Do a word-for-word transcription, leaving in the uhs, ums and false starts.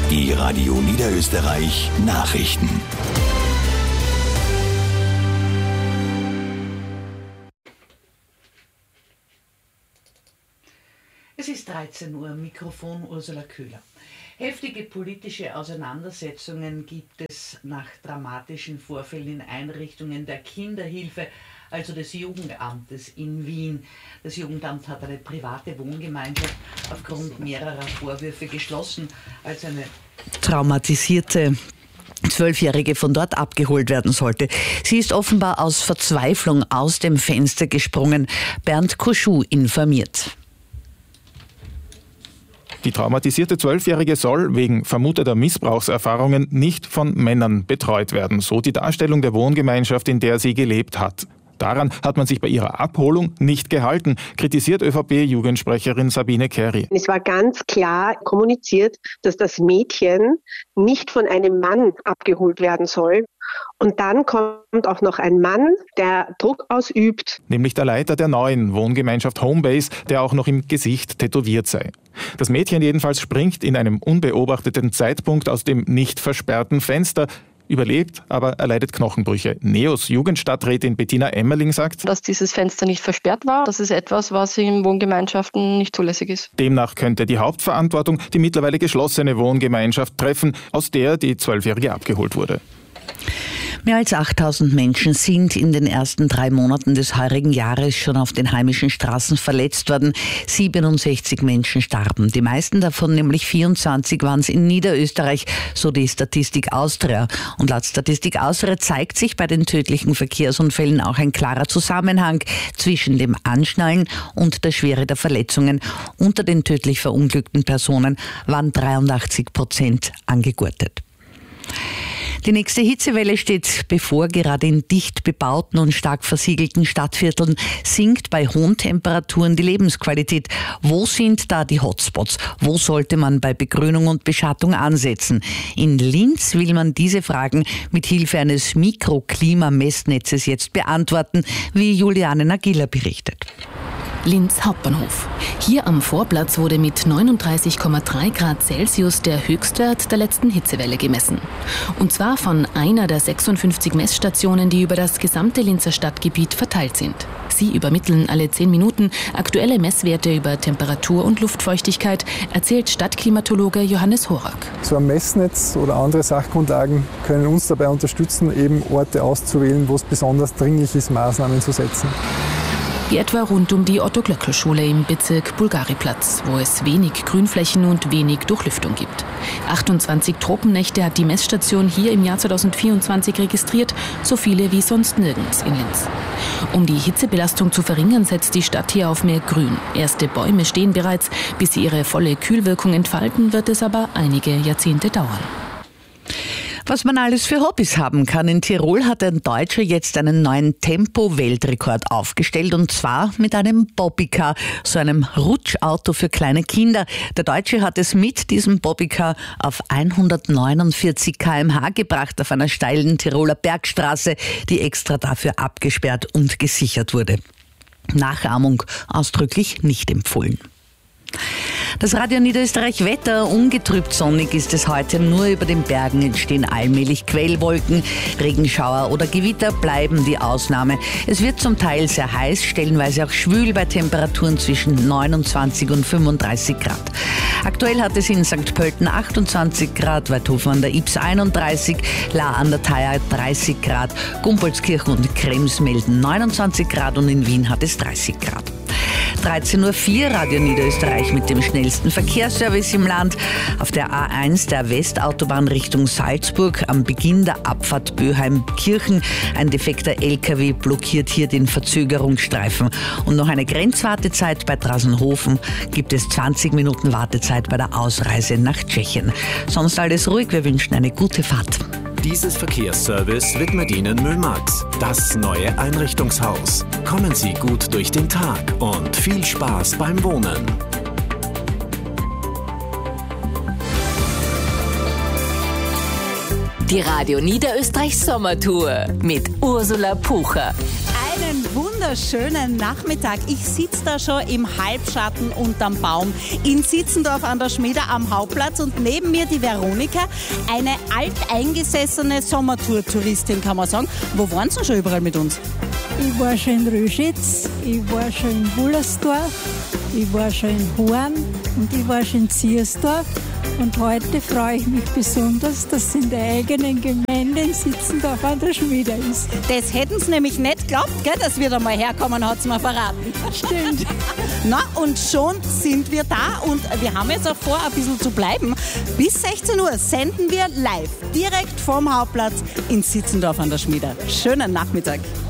Die Radio Niederösterreich Nachrichten. Es ist dreizehn Uhr, Mikrofon Ursula Köhler. Heftige politische Auseinandersetzungen gibt es nach dramatischen Vorfällen in Einrichtungen der Kinderhilfe, also des Jugendamtes in Wien. Das Jugendamt hat eine private Wohngemeinschaft aufgrund mehrerer Vorwürfe geschlossen, als eine traumatisierte Zwölfjährige von dort abgeholt werden sollte. Sie ist offenbar aus Verzweiflung aus dem Fenster gesprungen. Bernd Koschuh informiert. Die traumatisierte Zwölfjährige soll wegen vermuteter Missbrauchserfahrungen nicht von Männern betreut werden, so die Darstellung der Wohngemeinschaft, in der sie gelebt hat. Daran hat man sich bei ihrer Abholung nicht gehalten, kritisiert ÖVP-Jugendsprecherin Sabine Kerry. Es war ganz klar kommuniziert, dass das Mädchen nicht von einem Mann abgeholt werden soll. Und dann kommt auch noch ein Mann, der Druck ausübt. Nämlich der Leiter der neuen Wohngemeinschaft Homebase, der auch noch im Gesicht tätowiert sei. Das Mädchen jedenfalls springt in einem unbeobachteten Zeitpunkt aus dem nicht versperrten Fenster, überlebt, aber erleidet Knochenbrüche. Neos Jugendstadträtin Bettina Emmerling sagt, dass dieses Fenster nicht versperrt war. Das ist etwas, was in Wohngemeinschaften nicht zulässig ist. Demnach könnte die Hauptverantwortung die mittlerweile geschlossene Wohngemeinschaft treffen, aus der die Zwölfjährige abgeholt wurde. Mehr als achttausend Menschen sind in den ersten drei Monaten des heurigen Jahres schon auf den heimischen Straßen verletzt worden. siebenundsechzig Menschen starben. Die meisten davon, nämlich vierundzwanzig, waren es in Niederösterreich, so die Statistik Austria. Und laut Statistik Austria zeigt sich bei den tödlichen Verkehrsunfällen auch ein klarer Zusammenhang zwischen dem Anschnallen und der Schwere der Verletzungen. Unter den tödlich verunglückten Personen waren dreiundachtzig Prozent angegurtet. Die nächste Hitzewelle steht bevor. Gerade in dicht bebauten und stark versiegelten Stadtvierteln sinkt bei hohen Temperaturen die Lebensqualität. Wo sind da die Hotspots? Wo sollte man bei Begrünung und Beschattung ansetzen? In Linz will man diese Fragen mit Hilfe eines Mikroklimamessnetzes jetzt beantworten, wie Juliane Nagila berichtet. Linz Hauptbahnhof. Hier am Vorplatz wurde mit neununddreißig Komma drei Grad Celsius der Höchstwert der letzten Hitzewelle gemessen. Und zwar von einer der sechsundfünfzig Messstationen, die über das gesamte Linzer Stadtgebiet verteilt sind. Sie übermitteln alle zehn Minuten aktuelle Messwerte über Temperatur und Luftfeuchtigkeit, erzählt Stadtklimatologe Johannes Horak. So ein Messnetz oder andere Sachgrundlagen können uns dabei unterstützen, eben Orte auszuwählen, wo es besonders dringlich ist, Maßnahmen zu setzen. Wie etwa rund um die Otto-Glöckl-Schule im Bezirk Bulgariplatz, wo es wenig Grünflächen und wenig Durchlüftung gibt. achtundzwanzig Tropennächte hat die Messstation hier im Jahr zweitausendvierundzwanzig registriert, so viele wie sonst nirgends in Linz. Um die Hitzebelastung zu verringern, setzt die Stadt hier auf mehr Grün. Erste Bäume stehen bereits. Bis sie ihre volle Kühlwirkung entfalten, wird es aber einige Jahrzehnte dauern. Was man alles für Hobbys haben kann. In Tirol hat ein Deutscher jetzt einen neuen Tempo-Weltrekord aufgestellt, und zwar mit einem Bobbycar, so einem Rutschauto für kleine Kinder. Der Deutsche hat es mit diesem Bobbycar auf hundertneunundvierzig Kilometer pro Stunde gebracht auf einer steilen Tiroler Bergstraße, die extra dafür abgesperrt und gesichert wurde. Nachahmung ausdrücklich nicht empfohlen. Das Radio Niederösterreich Wetter. Ungetrübt sonnig ist es heute. Nur über den Bergen entstehen allmählich Quellwolken. Regenschauer oder Gewitter bleiben die Ausnahme. Es wird zum Teil sehr heiß, stellenweise auch schwül bei Temperaturen zwischen neunundzwanzig und fünfunddreißig Grad. Aktuell hat es in Sankt Pölten achtundzwanzig Grad, Weidhofen an der Ybbs einunddreißig, Lahr an der Thaya dreißig Grad, Gumbolskirchen und Krems melden neunundzwanzig Grad und in Wien hat es dreißig Grad. dreizehn Uhr vier, Radio Niederösterreich mit dem schnellsten Verkehrsservice im Land. Auf der A eins der Westautobahn Richtung Salzburg am Beginn der Abfahrt Böheim-Kirchen. Ein defekter L K W blockiert hier den Verzögerungsstreifen. Und noch eine Grenzwartezeit bei Drasenhofen. Gibt es zwanzig Minuten Wartezeit bei der Ausreise nach Tschechien. Sonst alles ruhig, wir wünschen eine gute Fahrt. Dieses Verkehrsservice widmet Ihnen Müllmax, das neue Einrichtungshaus. Kommen Sie gut durch den Tag und viel Spaß beim Wohnen. Die Radio Niederösterreich Sommertour mit Ursula Pucher. Einen wunderschönen Nachmittag. Ich sitze da schon im Halbschatten unterm Baum in Sitzendorf an der Schmiede am Hauptplatz und neben mir die Veronika, eine alteingesessene Sommertour-Touristin, kann man sagen. Wo waren Sie schon überall mit uns? Ich war schon in Röschitz, ich war schon in Bullersdorf, ich war schon in Horn und ich war schon in Ziersdorf. Und heute freue ich mich besonders, dass es in der eigenen Gemeinde in Sitzendorf an der Schmiede ist. Das hätten Sie nämlich nicht geglaubt, gell, dass wir da mal herkommen, hat es mir verraten. Stimmt. Na, und schon sind wir da und wir haben jetzt auch vor, ein bisschen zu bleiben. Bis sechzehn Uhr senden wir live, direkt vom Hauptplatz in Sitzendorf an der Schmiede. Schönen Nachmittag.